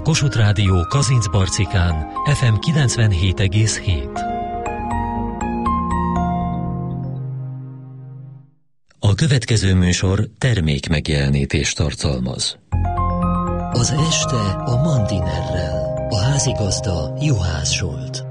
a Kossuth Rádió Kazincbarcikán FM 97,7. A következő műsor termék megjelenítést tartalmaz. Az este a Mandinerrel, a házigazda Juhász Zsolt.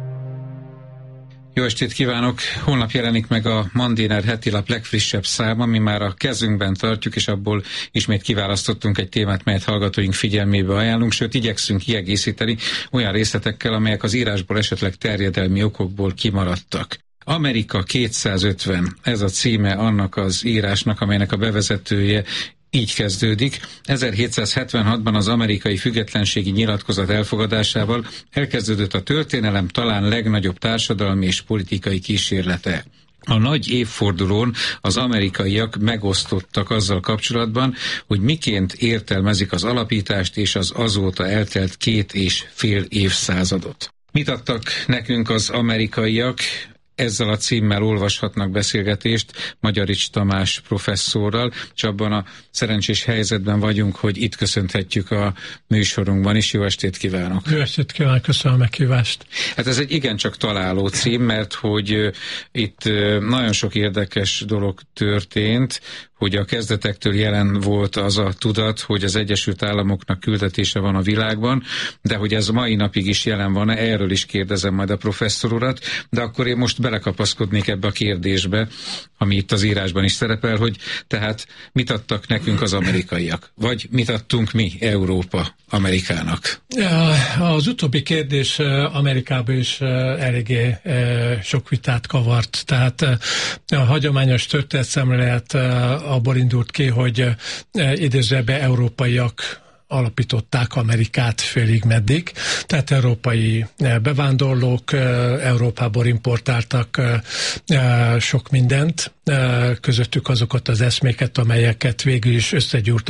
Jó estét kívánok! Holnap jelenik meg a Mandiner hetilap legfrissebb száma, mi már a kezünkben tartjuk, és abból ismét kiválasztottunk egy témát, melyet hallgatóink figyelmébe ajánlunk, sőt igyekszünk kiegészíteni olyan részletekkel, amelyek az írásból esetleg terjedelmi okokból kimaradtak. Amerika 250, ez a címe annak az írásnak, amelynek a bevezetője így kezdődik. 1776-ban az amerikai függetlenségi nyilatkozat elfogadásával elkezdődött a történelem talán legnagyobb társadalmi és politikai kísérlete. A nagy évfordulón az amerikaiak megosztottak azzal kapcsolatban, hogy miként értelmezik az alapítást és az azóta eltelt 2,5 évszázadot. Mit adtak nekünk az amerikaiak? Ezzel a címmel olvashatnak beszélgetést Magyarics Tamás professzorral, és abban a szerencsés helyzetben vagyunk, hogy itt köszönhetjük a műsorunkban is. Jó estét kívánok! Jó estét kívánok, köszönöm a meghívást! Hát ez egy igencsak találó cím, mert hogy itt nagyon sok érdekes dolog történt, hogy a kezdetektől jelen volt az a tudat, hogy az Egyesült Államoknak küldetése van a világban, de hogy ez mai napig is jelen van-e, erről is kérdezem majd a professzor urat, de akkor én most belekapaszkodnék ebbe a kérdésbe, ami itt az írásban is szerepel, hogy tehát mit adtak nekünk az amerikaiak, vagy mit adtunk mi, Európa, Amerikának? Az utóbbi kérdés Amerikában is eléggé sok vitát kavart, tehát a hagyományos történetszemlélet abból indult ki, hogy idézőjelben európaiak alapították Amerikát félig meddig, tehát európai bevándorlók Európából importáltak sok mindent, közöttük azokat az eszméket, amelyeket végül is összegyúrt